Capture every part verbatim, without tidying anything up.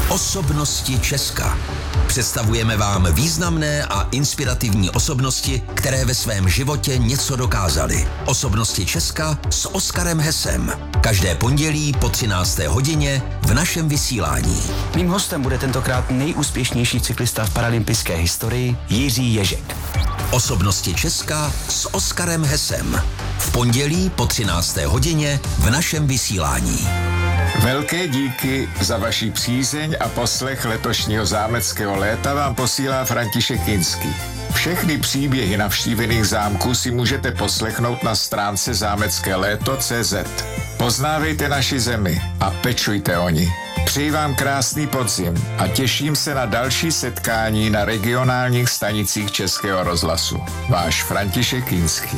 Osobnosti Česka. Představujeme vám významné a inspirativní osobnosti, které ve svém životě něco dokázaly. Osobnosti Česka s Oskarem Hesem. Každé pondělí po třinácté hodině v našem vysílání. Mým hostem bude tentokrát nejúspěšnější cyklista v paralympijské historii Jiří Ježek. Osobnosti Česka s Oskarem Hesem. V pondělí po třinácté hodině v našem vysílání. Velké díky za vaši přízeň a poslech letošního zámeckého léta vám posílá František Kinský. Všechny příběhy navštívených zámků si můžete poslechnout na stránce zámecké léto tečka cé zet. Poznávejte naši zemi a pečujte o ní. Přeji vám krásný podzim a těším se na další setkání na regionálních stanicích Českého rozhlasu. Váš František Kinský.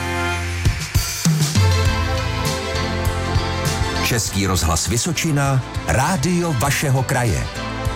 Český rozhlas Vysočina, rádio vašeho kraje.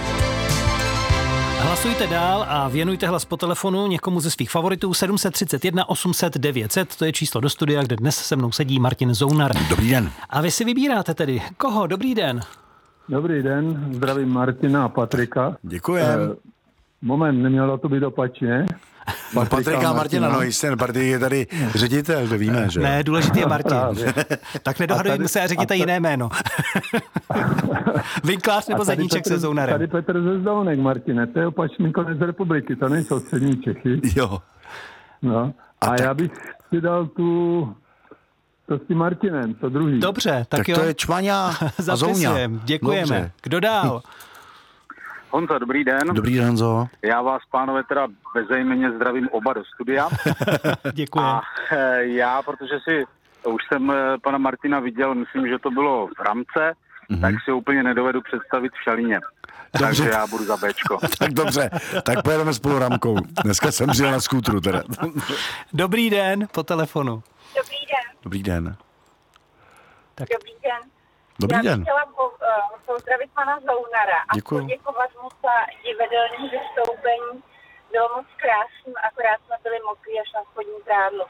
Hlasujte dál a věnujte hlas po telefonu někomu ze svých favoritů. sedm tři jedna osm set devět set, to je číslo do studia, kde dnes se mnou sedí Martin Zounar. Dobrý den. A vy si vybíráte tedy. Koho? Dobrý den. Dobrý den, zdravím Martina a Patrika. Děkujem. Eh, moment, nemělo to být opačně. Patrika, Patrika a Martina, no jistě, Patrik je tady ředitel, to víme, že? Ne, důležitý je Martin. Tak nedohadujeme se a řekněte tady... jiné jméno. Vinklář nebo Zedníček Petr, se Zounarem? Tady Petr ze Zdounek, Martine, to je opačný konec republiky, to nejsou střední Čechy. Jo. No. A, a tak... já bych si dal tu... To s tím Martinem, to druhý. Dobře, tak, tak jo. To je Čmaňa a Zouňa. Děkujeme. Dobře. Kdo dál? Honzo, dobrý den. Dobrý den, Honzo. Já vás, pánové, teda bezejmenně zdravím oba do studia. Děkuji. A e, já, protože si už jsem e, pana Martina viděl, myslím, že to bylo v Ramce, mm-hmm. tak si úplně nedovedu představit v Šalíně. Dobře. Takže já budu za Béčko. Tak dobře, tak pojedeme spolu Ramkou. Dneska jsem přijel na skútru teda. Dobrý den, po telefonu. Dobrý den. Dobrý den. Tak. Dobrý den. Dobrý Já bych den. chtěla po, uh, pozdravit pana Zounara a Děkuju. poděkovat mu za divadelní vystoupení. Bylo moc krásný, akorát jsme byli mokrý až na spodní prádlo.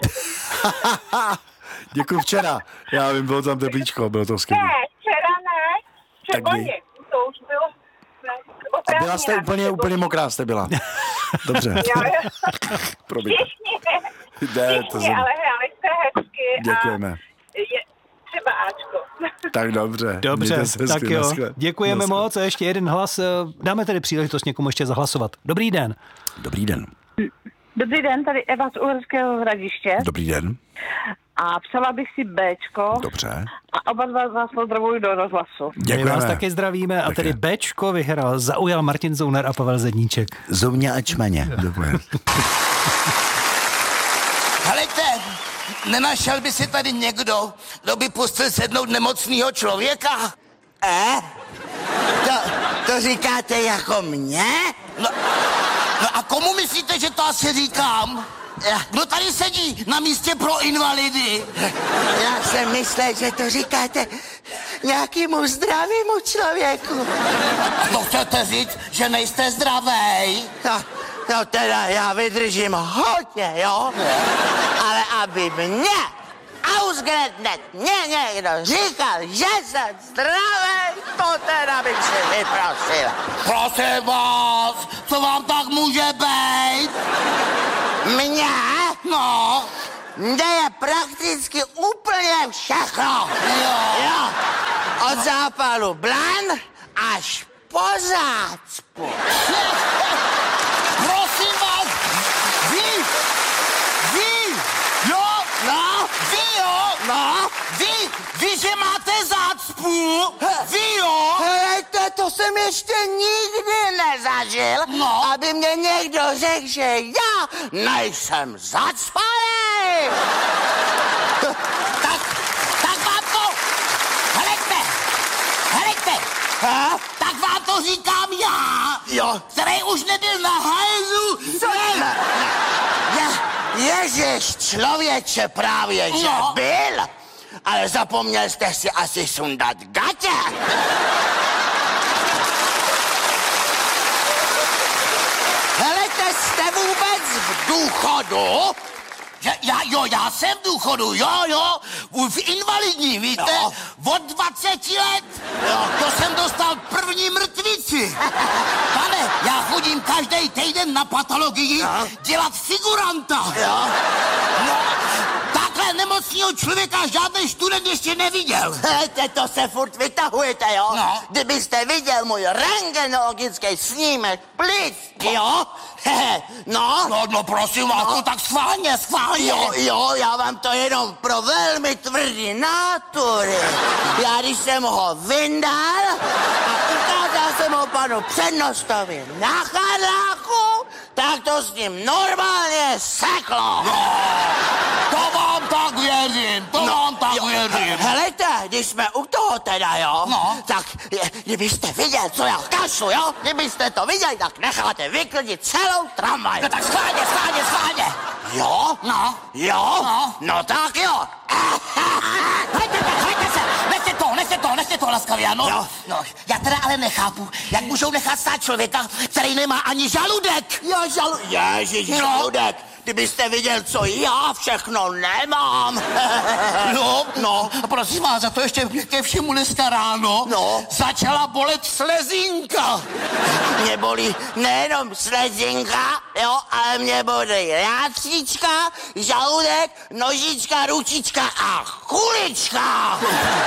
Děkuji včera. Já vím, bylo tam teplíčko, bylo to skvělé. Ne, včera ne, přebolně. To už bylo... A byla jste úplně, úplně mokrá jste byla. Dobře. Všichni, Všichni, to jsem... ale hráli jste hezky. Děkujeme. A je třeba Ačko. Tak dobře. Dobře, tak jo. Děkujeme moc a ještě jeden hlas. Dáme tedy příležitost někomu ještě zahlasovat. Dobrý den. Dobrý den. Dobrý den, tady Eva z Uherského Hradiště. Dobrý den. A psala bych si Béčko. Dobře. A oba dva vás pozdravuji do rozhlasu. Děkujeme. My vás taky zdravíme a tedy Béčko vyhrál, zaujal Martin Zounar a Pavel Zedníček. Zouňa a Čmaně. Dobře. Helejte, nenašel by si tady někdo, kdo by pustil sednout nemocného člověka? Eh? To, to říkáte jako mě? No, no a komu myslíte, že to asi říkám? Kdo tady sedí na místě pro invalidy? Já jsem myslel, že to říkáte nějakému zdravému člověku. A to chcete říct, že nejste zdravej? No, no teda já vydržím hodně, jo? Ale aby mě, ausgerechnet mě někdo říkal, že jsem zdravej, to teda bych si vyprosil. Prosím vás, co vám tak může být? Mně? No. Mně je prakticky úplně všechno. Jo. Jo. Od zápalu blan až po zácpu. Prosím vás, vy, vy, jo, no, vy, jo, no, vy, vy, že máte zácpu, vy, jo. Hejte, to jsem ještě nikdy nezažil, no. Aby mě někdo řekl, že já nejsem zacpaný. tak, tak vám to, helejte, helejte, ha? Tak vám to říkám já, jo, který už nebyl na hajzu. Co ne? Je, ježiš, člověče, právě, no. Že byl, ale zapomněl jste si asi sundat gatě. Helejte, jste vůbec v důchodu? Já, já, jo, já jsem v důchodu, jo, jo, v invalidní, víte, no. Od dvaceti let, jo. To jsem dostal první mrtvici. práci. Pane, já chodím každý týden na patologii no. dělat figuranta. Jo. No, takhle nemocného člověka žádný student ještě neviděl. Hejte, to se furt vytahujete, jo? No. Kdybyste viděl můj rentgenologický snímek plic, jo? No. No, no prosím vás, no. tak schválně, schválně. Jo, jo, já vám to jenom pro velmi tvrdý nátury. Já když jsem ho vyndal a ukázal jsem ho panu přednostovi na Charláku, tak to s ním normálně seklo. No, to vám tak věřím, to no, vám tak jo, věřím. Helejte, když jsme u toho teda, jo, no. tak kdybyste viděl, co já kašlu, jo, kdybyste to viděli, tak necháte vyklidit celou tramvaj. No tak schválně, schválně, schválně. Jo? No. Jo? No. No tak jo. Hejte se, hejte se, nechte to, nechte to, nechte to, laskavě, ano? Jo. No, já teda ale nechápu, jak můžou nechat stát člověka, který nemá ani žaludek. Já žalu... Ježiš, no. žaludek. Kdybyste viděl, co já všechno nemám. No, no, prosím vás, za to ještě ke všemu dneska ráno no. začala bolet slezinka. Mě bolí nejenom slezinka, jo, ale mě bolí rátříčka, žaludek, nožička, ručička a kulička.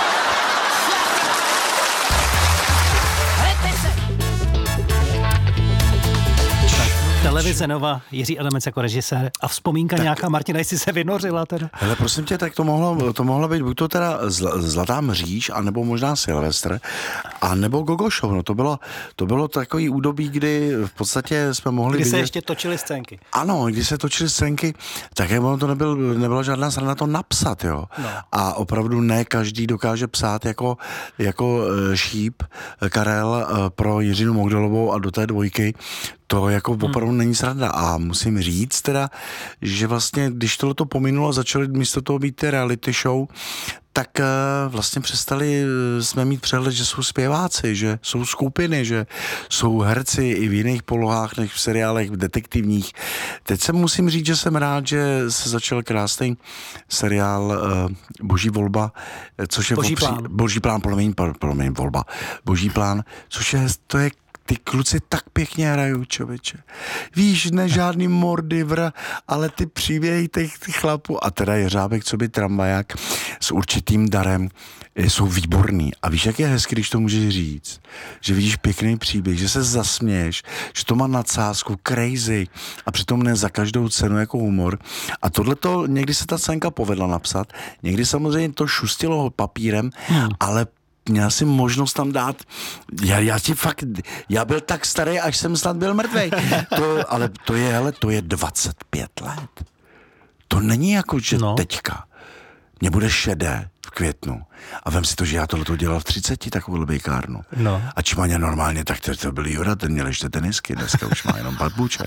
Televize Nova, Jiří Adamec jako režisér a vzpomínka tak, nějaká, Martina, jestli se vynořila teda. Hele, prosím tě, tak to mohlo, to mohlo být buď to teda Zlatá mříž, anebo možná Silvestr, anebo Gogo Show. No to bylo, to bylo takový údobí, kdy v podstatě jsme mohli Kdy vidět... se ještě točily scénky. Ano, když se točily scénky, tak ono to nebyl, nebyla žádná sranda to napsat, jo. No. A opravdu ne každý dokáže psát jako, jako šíp Karel pro Jiřinu Mogdalovou a do té dvojky. To jako opravdu hmm. není sranda. A musím říct teda, že vlastně, když tohleto pominulo a začaly místo toho být ty reality show, tak vlastně přestali jsme mít přehled, že jsou zpěváci, že jsou skupiny, že jsou herci i v jiných polohách než v seriálech detektivních. Teď se musím říct, že jsem rád, že se začal krásný seriál uh, Boží volba, což je Boží opří, plán. Boží plán, promiň, promiň, volba. Boží plán, což je, to je ty kluci tak pěkně hrajou, člověče. Víš, ne žádný mordivr, ale ty příběhy těch chlapů a teda Jeřábek, co by tramvaják s určitým darem, jsou výborný. A víš, jak je hezky, když to můžeš říct? Že vidíš pěkný příběh, že se zasměješ, že to má nadsázku, crazy a přitom ne za každou cenu jako humor. A tohleto, někdy se ta scénka povedla napsat, někdy samozřejmě to šustilo papírem, hmm. ale měl jsem možnost tam dát, já, já ti fakt, já byl tak starý, až jsem snad byl mrtvej. To, ale to je, hele, to je dvacet pět let. To není jako, že no. teďka. Mně bude šedé v květnu. A vem si to, že já tohleto dělal v třiceti, takovou bejkárnu. No. A Čmaně normálně, tak to, to byl Jura, ten měl ještě tenisky, dneska už má jenom patbuče.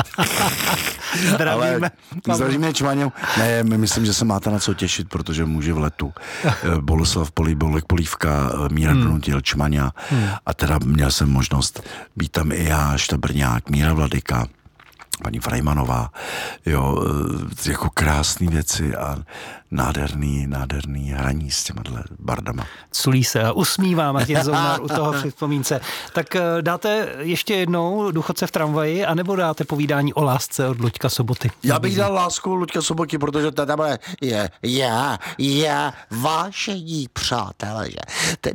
Zdravíme. Ale zdravíme Čmaňu. Ne, myslím, že se máte na co těšit, protože muži v letu. Boleslav Polí, Bolek Polívka, Míra hmm. Donutil, Čmaňa. Hmm. A teda měl jsem možnost být tam i já, Štabrňák, Míra Vladyka, paní Frajmanová, jo, jako krásné věci a nádherný, nádherný hraní s těma bardama. Culí se a usmívá Martin Zounár u toho při vzpomínce. Tak dáte ještě jednou Důchodce v tramvaji, anebo dáte povídání o lásce od Luďka Soboty? Já bych dal Lásku Luďka Soboty, protože to tam je, je já, já, vážení přátelé, že